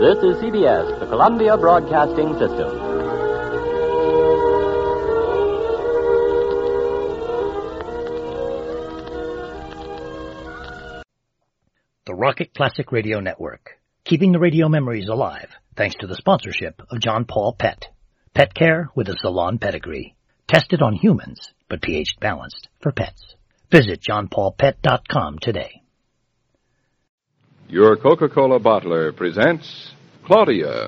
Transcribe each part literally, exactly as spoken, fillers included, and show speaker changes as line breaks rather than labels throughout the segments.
This is C B S, the Columbia Broadcasting System.
The Rocket Classic Radio Network, keeping the radio memories alive thanks to the sponsorship of John Paul Pet. Pet care with a salon pedigree. Tested on humans, but pH balanced for pets. Visit john paul pet dot com today.
Your Coca-Cola bottler presents Claudia.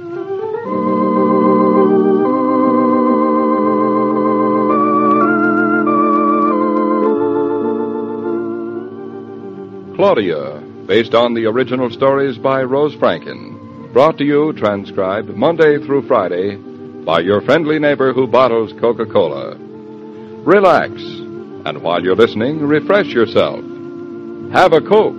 Claudia, based on the original stories by Rose Franken. Brought to you, transcribed, Monday through Friday, by your friendly neighbor who bottles Coca-Cola. Relax, and while you're listening, refresh yourself. Have a Coke.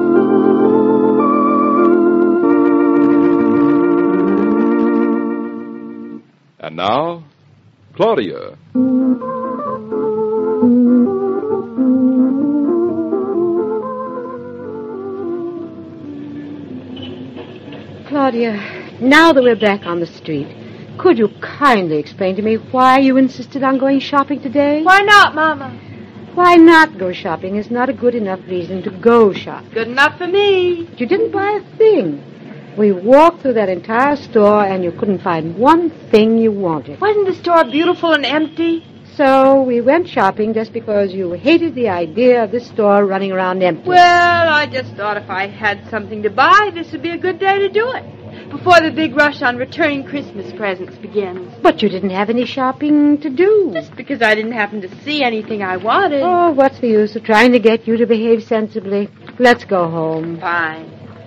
And now, Claudia.
Claudia, now that we're back on the street, could you kindly explain to me why you insisted on going shopping today?
Why not, Mama?
Why not go shopping is not a good enough reason to go shopping.
Good enough for me.
But you didn't buy a thing. We walked through that entire store and you couldn't find one thing you wanted.
Wasn't the store beautiful and empty?
So we went shopping just because you hated the idea of this store running around empty.
Well, I just thought if I had something to buy, this would be a good day to do it, before the big rush on returning Christmas presents begins.
But you didn't have any shopping to do.
Just because I didn't happen to see anything I wanted.
Oh, what's the use of trying to get you to behave sensibly? Let's go home.
Fine.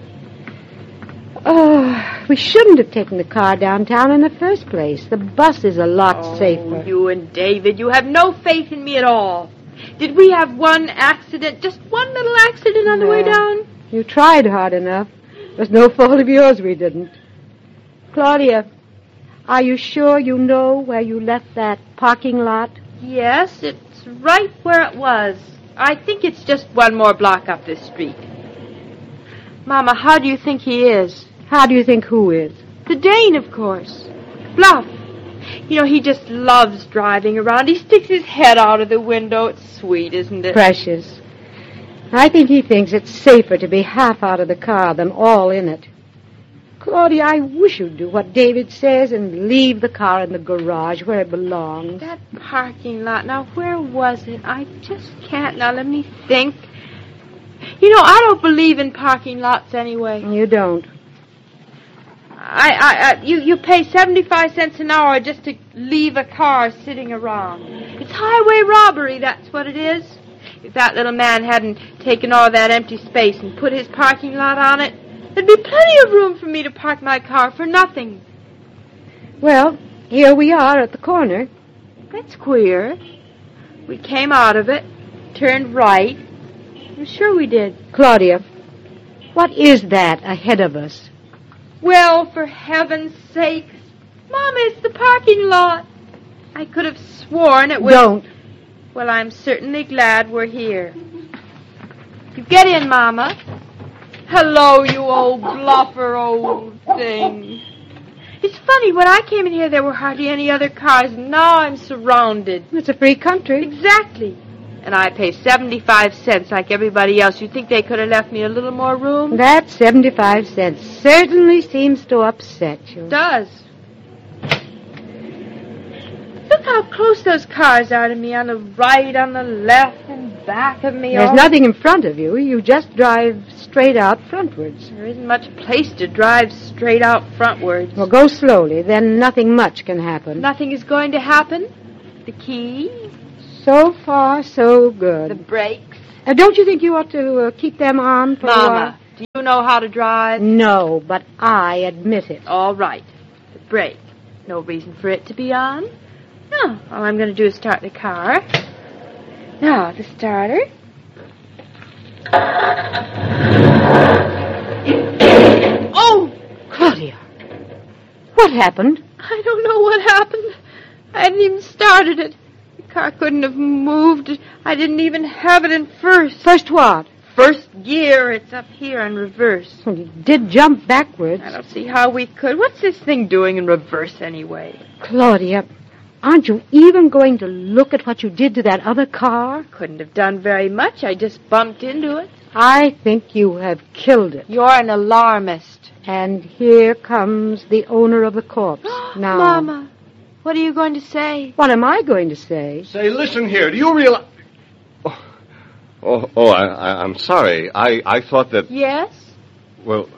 Oh, we shouldn't have taken the car downtown in the first place. The bus is a lot
oh,
safer.
You and David, you have no faith in me at all. Did we have one accident, just one little accident on the
no.
way down?
You tried hard enough. It was no fault of yours we didn't. Claudia, are you sure you know where you left that parking lot?
Yes, it's right where it was. I think it's just one more block up this street. Mama, how do you think he is?
How do you think who is?
The Dane, of course. Bluff. You know, he just loves driving around. He sticks his head out of the window. It's sweet, isn't it?
Precious. I think he thinks it's safer to be half out of the car than all in it. Claudia, I wish you'd do what David says and leave the car in the garage where it belongs.
That parking lot. Now, where was it? I just can't. Now, let me think. You know, I don't believe in parking lots anyway.
You don't.
I, I, I you, you pay seventy-five cents an hour just to leave a car sitting around. It's highway robbery, that's what it is. If that little man hadn't taken all that empty space and put his parking lot on it, there'd be plenty of room for me to park my car for nothing.
Well, here we are at the corner.
That's queer. We came out of it, turned right. I'm sure we did.
Claudia, what is that ahead of us?
Well, for heaven's sakes. Mama, it's the parking lot. I could have sworn it was...
Don't.
Well, I'm certainly glad we're here. You get in, Mama. Hello, you old bluffer old thing. It's funny, when I came in here, there were hardly any other cars, and now I'm surrounded.
It's a free country.
Exactly. And I pay seventy-five cents like everybody else. You think they could have left me a little more room?
That seventy-five cents certainly seems to upset you.
It does. Look how close those cars are to me, on the right, on the left, and back of me.
There's
all...
nothing in front of you. You just drive straight out frontwards.
There isn't much place to drive straight out frontwards.
Well, go slowly, then nothing much can happen.
Nothing is going to happen? The key?
So far, so good.
The brakes?
Uh, don't you think you ought to uh, keep them on for
Mama,
a while?
do you know how to drive?
No, but I admit it.
All right. The brake. No reason for it to be on. No. All I'm going to do is start the car. Now, the starter. Oh!
Claudia, what happened?
I don't know what happened. I hadn't even started it. The car couldn't have moved. I didn't even have it in first.
First what?
first gear. It's up here in reverse.
Well, you did jump backwards.
I don't see how we could. What's this thing doing in reverse anyway?
Claudia, aren't you even going to look at what you did to that other car?
Couldn't have done very much. I just bumped into it.
I think you have killed it.
You're an alarmist.
And here comes the owner of the corpse. Now,
Mama, what are you going to say?
What am I going to say?
Say, listen here. Do you realize... Oh, oh, oh I, I, I'm sorry. I, I thought that...
Yes?
Well,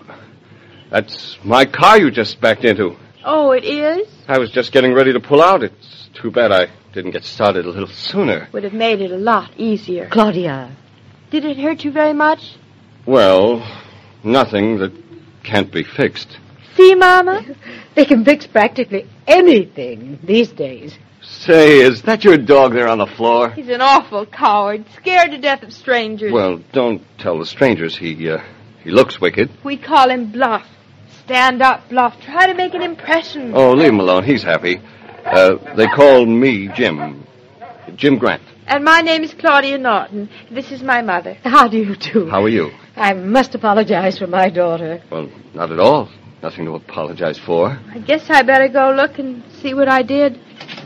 that's my car you just backed into.
Oh, it is?
I was just getting ready to pull out. It's too bad I didn't get started a little sooner.
Would have made it a lot easier.
Claudia.
Did it hurt you very much?
Well, nothing that can't be fixed.
See, Mama?
They can fix practically anything these days.
Say, is that your dog there on the floor?
He's an awful coward, scared to death of strangers.
Well, don't tell the strangers. He, uh, he looks wicked.
We call him Bluff. Stand up, Bluff. Try to make an impression.
Oh, leave him alone. He's happy. Uh, they call me Jim. Jim Grant.
And my name is Claudia Norton. This is my mother.
How do you do?
How are you?
I must apologize for my daughter.
Well, not at all. Nothing to apologize for.
I guess I better go look and see what I did.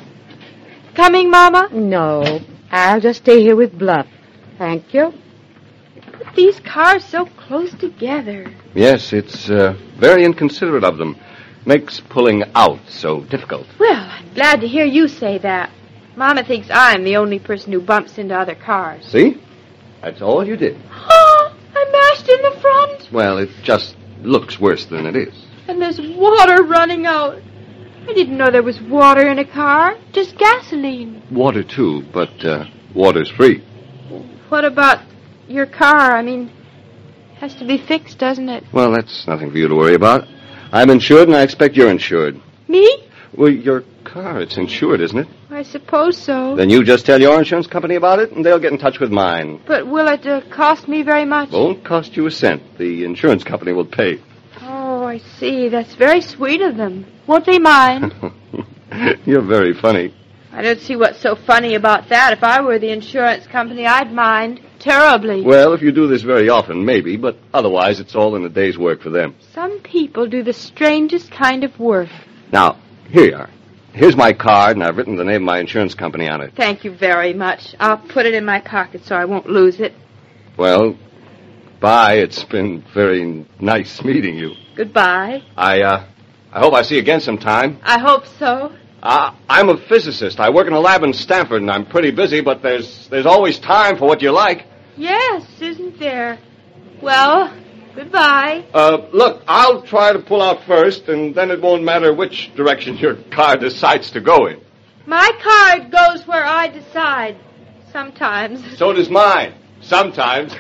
Coming, Mama?
No, I'll just stay here with Bluff. Thank you.
Put these cars so close together.
Yes, it's uh, very inconsiderate of them. Makes pulling out so difficult.
Well, I'm glad to hear you say that. Mama thinks I'm the only person who bumps into other cars.
See? That's all you did.
Oh, I mashed in the front.
Well, it just looks worse than it is.
And there's water running out. I didn't know there was water in a car. Just gasoline.
Water, too, but uh, water's free.
What about your car? I mean, it has to be fixed, doesn't it?
Well, that's nothing for you to worry about. I'm insured, and I expect you're insured.
Me?
Well, your car, it's insured, isn't it?
I suppose so.
Then you just tell your insurance company about it, and they'll get in touch with mine.
But will it uh, cost me very much?
Won't cost you a cent. The insurance company will pay.
Oh, I see. That's very sweet of them. Won't they mind?
You're very funny.
I don't see what's so funny about that. If I were the insurance company, I'd mind terribly.
Well, if you do this very often, maybe, but otherwise it's all in a day's work for them.
Some people do the strangest kind of work.
Now, here you are. Here's my card, and I've written the name of my insurance company on it.
Thank you very much. I'll put it in my pocket so I won't lose it.
Well, bye. It's been very nice meeting you.
Goodbye.
I, uh, I hope I see you again sometime.
I hope so.
Uh, I'm a physicist. I work in a lab in Stanford, and I'm pretty busy, but there's there's always time for what you like.
Yes, isn't there? Well, goodbye.
Uh, look, I'll try to pull out first, and then it won't matter which direction your car decides to go in.
My car goes where I decide. Sometimes.
So does mine. Sometimes.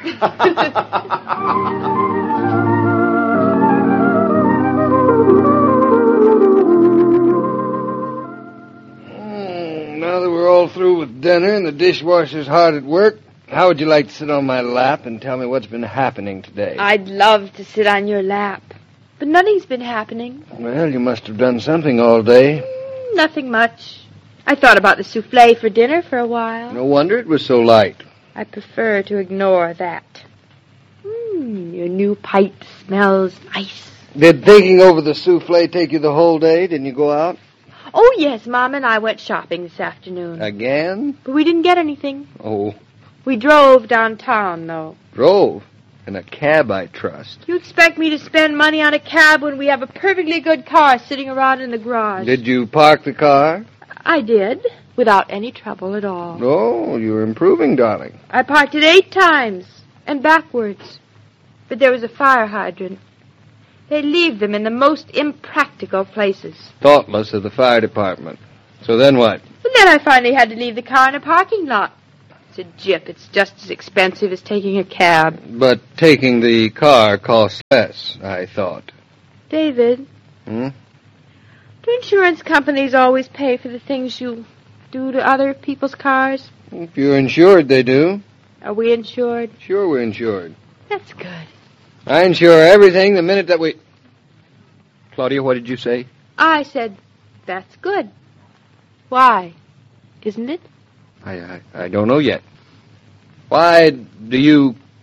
Now that we're all through with dinner and the dishwasher's hard at work, how would you like to sit on my lap and tell me what's been happening today?
I'd love to sit on your lap. But nothing's been happening.
Well, you must have done something all day.
Mm, nothing much. I thought about the souffle for dinner for a while.
No wonder it was so light.
I prefer to ignore that. Mmm, your new pipe smells nice.
Did thinking over the souffle take you the whole day? Didn't you go out?
Oh, yes, Mom and I went shopping this afternoon.
Again?
But we didn't get anything.
Oh,
We drove downtown, though.
drove. In a cab, I trust.
You expect me to spend money on a cab when we have a perfectly good car sitting around in the garage?
Did you park the car?
I did, without any trouble at all.
Oh, you're improving, darling.
I parked it eight times, and backwards. But there was a fire hydrant. They leave them in the most impractical places.
Thoughtless of the fire department. So then what?
And then I finally had to leave the car in a parking lot. It's a jip. It's just as expensive as taking a cab.
But taking the car costs less, I thought.
David,
Hmm?
do insurance companies always pay for the things you do to other people's cars?
If you're insured, they do.
Are we insured?
Sure, we're insured.
That's good.
I insure everything the minute that we... Claudia, what did you say?
I said, that's good. Why? Isn't it?
I, I, I don't know yet. Why do you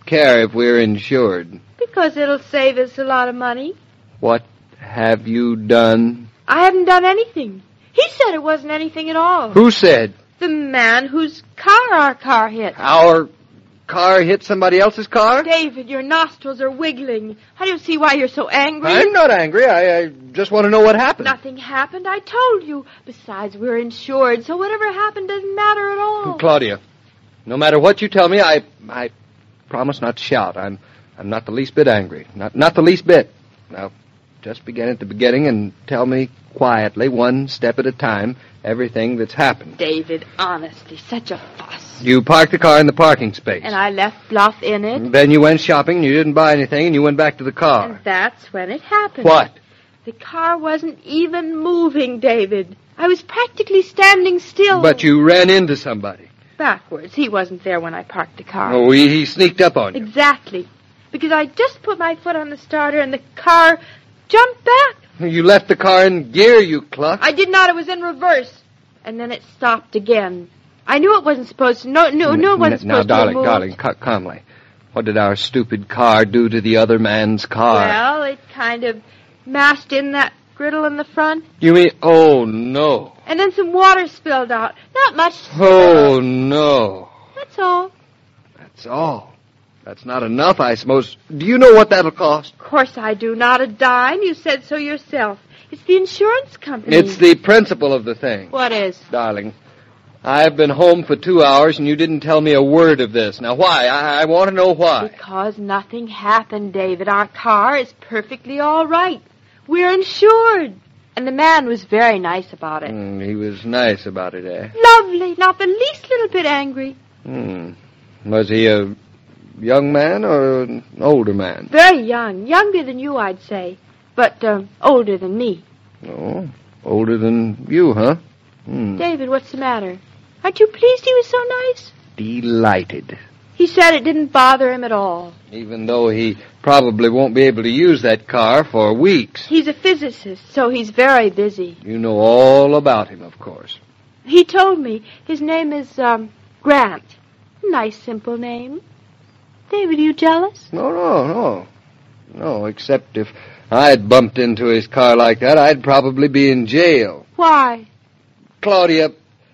care if we're insured?
Because it'll save us a lot of money.
What have you done?
I haven't done anything. He said it wasn't anything at all.
Who said?
The man whose car our car hit.
Our car hit somebody else's car?
David, your nostrils are wiggling. I don't see why you're so angry.
I'm not angry. I, I just want to know what happened.
Nothing happened. I told you. Besides, we're insured, so whatever happened doesn't matter at all.
Claudia, no matter what you tell me, I I promise not to shout. I'm I'm not the least bit angry. Not not the least bit. Now, just begin at the beginning and tell me quietly, one step at a time, everything that's happened.
David, honestly, such a fuss.
You parked the car in the parking space.
And I left Bluff in it.
Then you went shopping, you didn't buy anything, and you went back to the car.
And that's when it happened.
What?
The car wasn't even moving, David. I was practically standing still.
But you ran into somebody.
Backwards. He wasn't there when I parked the car.
Oh, he, he sneaked up on you.
Exactly. Because I just put my foot on the starter and the car jumped back.
You left the car in gear, you cluck.
I did not. It was in reverse. And then it stopped again. I knew it wasn't supposed to. No, no, no, it wasn't
now,
supposed
darling,
to. Now,
darling, darling, calmly. What did our stupid car do to the other man's car?
Well, it kind of mashed in that griddle in the front.
You mean, oh, no.
And then some water spilled out. Not much.
Oh, no.
That's all.
That's all. That's not enough, I suppose. Do you know what that'll cost?
Of course I do. Not a dime. You said so yourself. It's the insurance company.
It's the principle of the thing.
What is?
Darling, I've been home for two hours and you didn't tell me a word of this. Now, why? I, I want to know why.
Because nothing happened, David. Our car is perfectly all right. We're insured. And the man was very nice about it.
Mm, he was nice about it, eh?
Lovely. Not the least little bit angry.
Hmm. Was he a young man or an older man?
Very young. Younger than you, I'd say. But uh, older than me.
Oh, older than you, huh? Hmm.
David, what's the matter? Aren't you pleased he was so nice?
Delighted.
He said it didn't bother him at all.
Even though he probably won't be able to use that car for weeks.
He's a physicist, so he's very busy.
You know all about him, of course.
He told me his name is um, Grant. Nice, simple name. David, are you jealous?
No, no, no. No, except if I'd bumped into his car like that, I'd probably be in jail.
Why?
Claudia,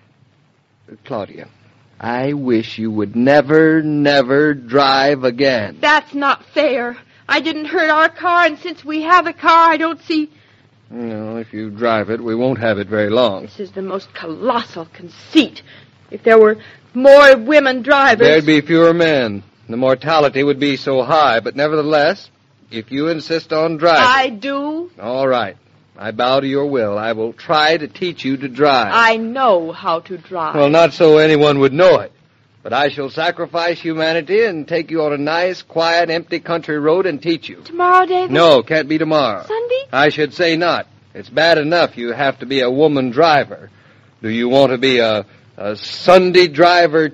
Claudia, I wish you would never, never drive again.
That's not fair. I didn't hurt our car, and since we have a car, I don't see...
No, if you drive it, we won't have it very long.
This is the most colossal conceit. If there were more women drivers...
There'd be fewer men. The mortality would be so high, but nevertheless, if you insist on driving...
I do.
All right. I bow to your will. I will try to teach you to drive.
I know how to drive.
Well, not so anyone would know it. But I shall sacrifice humanity and take you on a nice, quiet, empty country road and teach you.
Tomorrow, David?
No, can't be tomorrow.
Sunday?
I should say not. It's bad enough you have to be a woman driver. Do you want to be a, a Sunday driver,